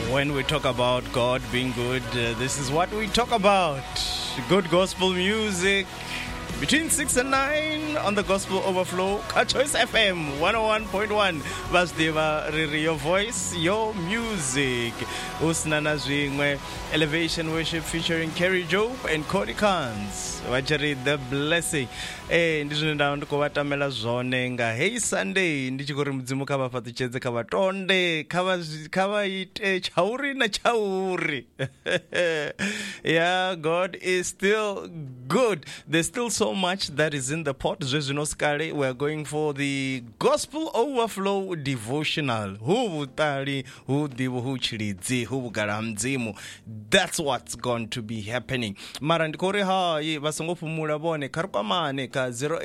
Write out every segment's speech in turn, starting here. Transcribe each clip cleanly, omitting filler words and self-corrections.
When we talk about God being good, this is what we talk about. Good gospel music. Between 6 and 9 on the Gospel Overflow, Choice FM 101.1. Vasdeva Riri, your voice, your music. Usnana Zwingwe, Elevation Worship featuring Kerry Job and Cody Carnes. Wachari the blessing. Ndizvinenda ndikovatamela zvone nga hey Sunday ndichikuri mudzimu kava patichedze kava tonde kava ite chauri na chauri. Yeah, God is still good. There's still so much that is in the pot. Zvezvinoskare, we're going for the Gospel Overflow devotional. That's what's going to be happening. Marandikore hai vasongopumula bone karukamane ka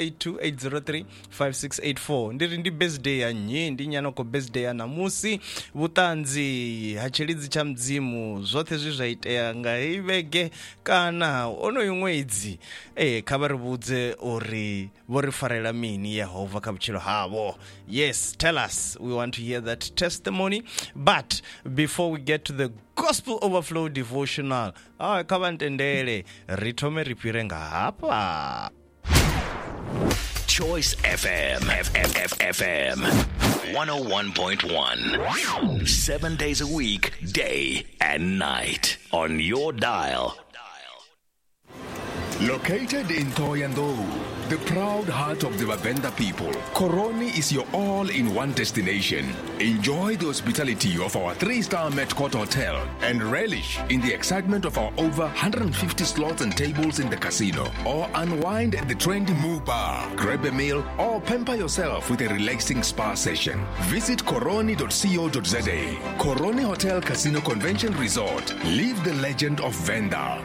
0828035684. Ndiri ndi birthday ya nyi ndi nyanoko birthday ya namusi vutanzi hachilidzi cha mdzimu zvote zvizvaitea nga ivege kana ono yumwedzi kavaribudze ori vorifarela mini Yehova kabuchilo havo. Yes, tell us. We want to hear that testimony. But before we get to the Gospel Overflow devotional, kavantendele ritome ripirenga hapa. Choice FM 101.1 7 days a week, day and night on your dial. Located in Thohoyandou, the proud heart of the Vavenda people, Koroni is your all-in-one destination. Enjoy the hospitality of our 3-star Met Court Hotel and relish in the excitement of our over 150 slots and tables in the casino. Or unwind at the trendy Moo Bar, grab a meal, or pamper yourself with a relaxing spa session. Visit koroni.co.za. Koroni Hotel Casino Convention Resort. Live the legend of Venda.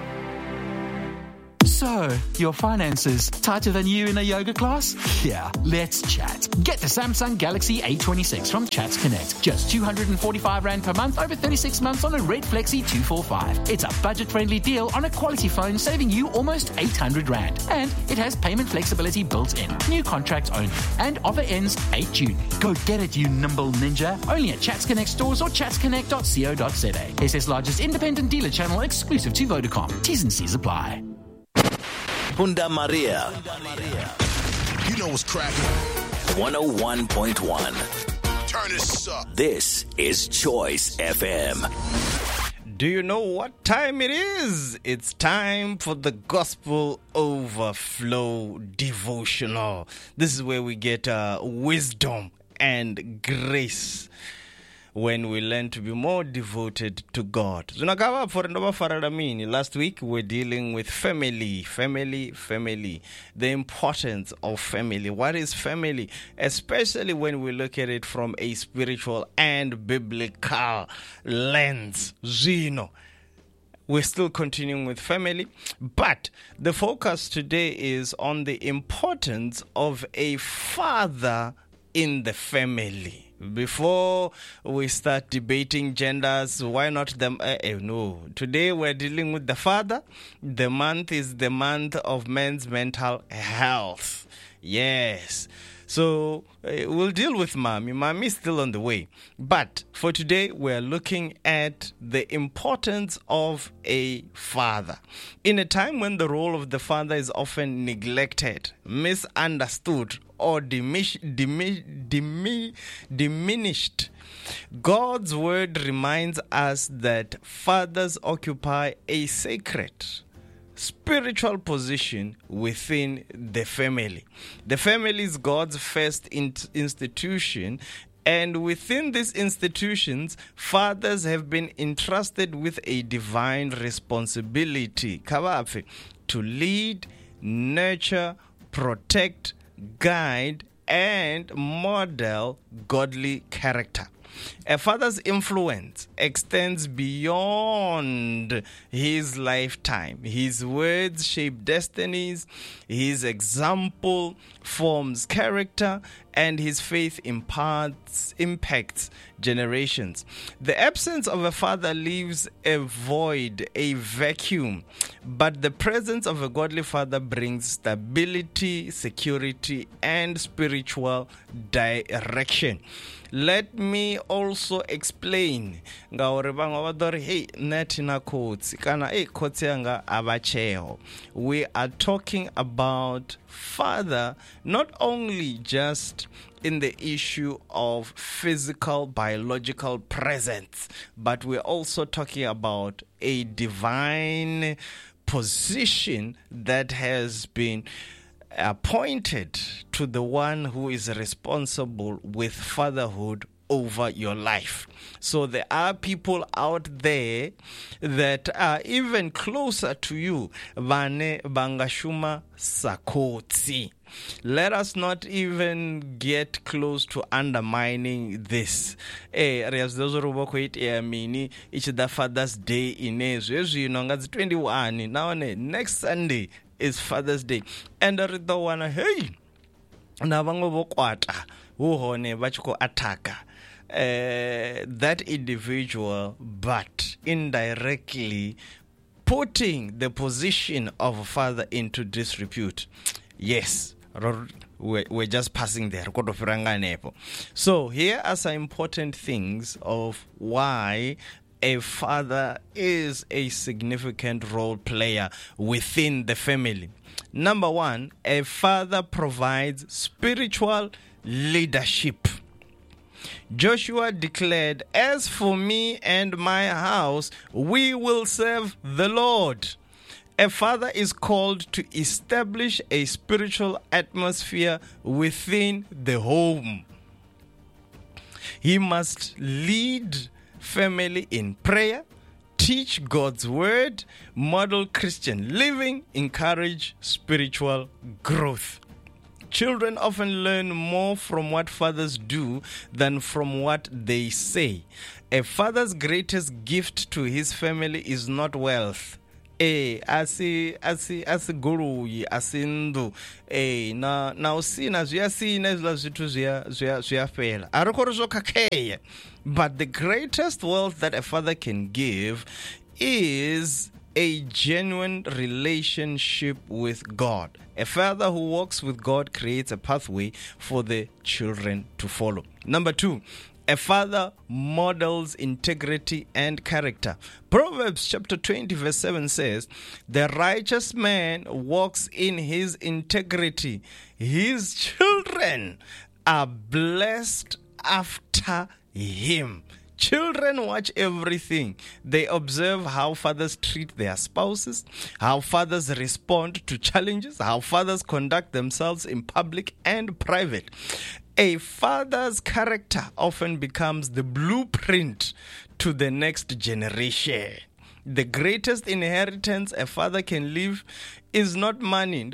So, your finances tighter than you in a yoga class? Yeah, let's chat. Get the Samsung Galaxy A26 from Chats Connect. Just 245 Rand per month over 36 months on a Red Flexi 245. It's a budget-friendly deal on a quality phone, saving you almost 800 Rand. And it has payment flexibility built in. New contracts only. And offer ends 8 June. Go get it, you nimble ninja. Only at Chats Connect stores or chatsconnect.co.za. SA's largest independent dealer channel exclusive to Vodacom. T's and C's apply. Punda Maria. You know what's cracking. 101.1. Turn this up. This is Choice FM. Do you know what time it is? It's time for the Gospel Overflow devotional. This is where we get wisdom and grace when we learn to be more devoted to God. Last week we're dealing with family. The importance of family. What is family? Especially when we look at it from a spiritual and biblical lens. We're still continuing with family, but the focus today is on the importance of a father in the family. Before we start debating genders, why not them? No. Today we're dealing with the father. The month is the month of men's mental health. Yes. So we'll deal with mommy. Mommy is still on the way. But for today, we're looking at the importance of a father. In a time when the role of the father is often neglected, misunderstood, or diminished, God's word reminds us that fathers occupy a sacred spiritual position within the family. The family is God's first institution, and within these institutions, fathers have been entrusted with a divine responsibility to lead, nurture, protect, guide, and model godly character. A father's influence extends beyond his lifetime. His words shape destinies, his example forms character, and his faith impacts generations. The absence of a father leaves a void, a vacuum, but the presence of a godly father brings stability, security, and spiritual direction. Let me also explain. Ngauri bangwa vadori hey natina kotsi kana hey kotsi yanga avacheho. We are talking about father not only just in the issue of physical biological presence, but we're also talking about a divine position that has been appointed to the one who is responsible with fatherhood over your life. So there are people out there that are even closer to you. Vane bangashuma sakotsi. Let us not even get close to undermining this. It's the Father's Day in Ezra. 21. Now next Sunday is Father's Day. And I don't want to, hey, navango vokwata, uhone vachiko ataka. That individual, but indirectly putting the position of a father into disrepute. Yes, we're just passing there. So here are some important things of why a father is a significant role player within the family. Number one, a father provides spiritual leadership. Joshua declared, "As for me and my house, we will serve the Lord." A father is called to establish a spiritual atmosphere within the home. He must lead family in prayer, teach God's word, model Christian living, encourage spiritual growth. Children often learn more from what fathers do than from what they say. A father's greatest gift to his family is not wealth. Asi guru asindu na usina ziyasina izila zitu ziyafela arikoro kakeye. But the greatest wealth that a father can give is a genuine relationship with God. A father who walks with God creates a pathway for the children to follow. Number two, a father models integrity and character. Proverbs chapter 20 verse 7 says, "The righteous man walks in his integrity. His children are blessed after him." Children watch everything. They observe how fathers treat their spouses, how fathers respond to challenges, how fathers conduct themselves in public and private. A father's character often becomes the blueprint to the next generation. The greatest inheritance a father can leave is not money,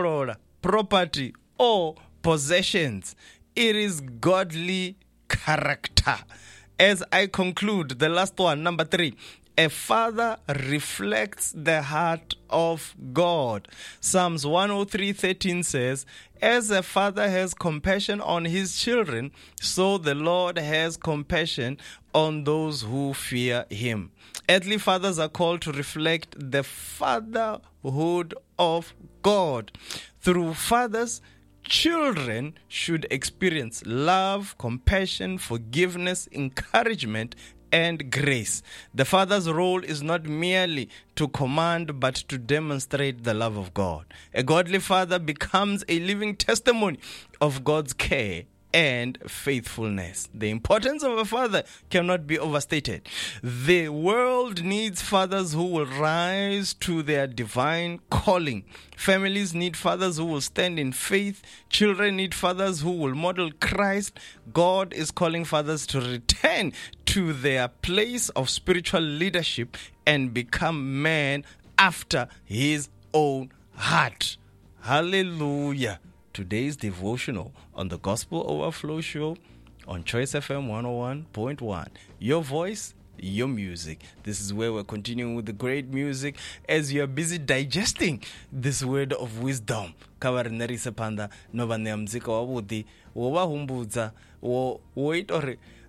property, or possessions. It is godly character. As I conclude, the last one, number 3, a father reflects the heart of God. Psalms 103:13 says, "As a father has compassion on his children, so the Lord has compassion on those who fear him." Earthly fathers are called to reflect the fatherhood of God. Through fathers, children should experience love, compassion, forgiveness, encouragement, and grace. The father's role is not merely to command, but to demonstrate the love of God. A godly father becomes a living testimony of God's care and faithfulness. The importance of a father cannot be overstated. The world needs fathers who will rise to their divine calling. Families need fathers who will stand in faith. Children need fathers who will model Christ. God is calling fathers to return to their place of spiritual leadership and become men after his own heart. Hallelujah. Today's devotional on the Gospel Overflow Show on Choice FM 101.1. Your voice, your music. This is where we're continuing with the great music as you're busy digesting this word of wisdom. Kavarenerisa panda novanea mzika wabudi wovahumbudza woitore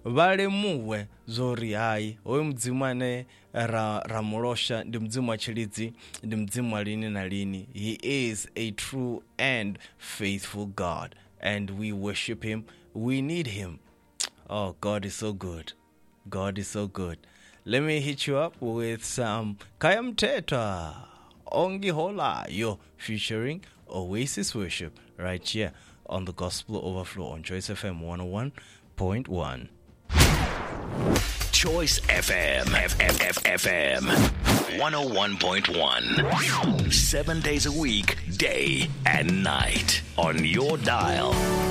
valemuwe zori hai hoyu mudzimu ane ra mulosha ndi mudzimu wa tshilidzi, ndi mudzimu wa lini na lini. He is a true and faithful God, and we worship him. We need him. Oh, God is so good. God is so good. Let me hit you up with some Kaya Mteta, Ongi Holayo, featuring Oasis Worship, right here on the Gospel Overflow on Choice FM 101.1. Choice FM, FM 101.1. 7 days a week, day and night on your dial.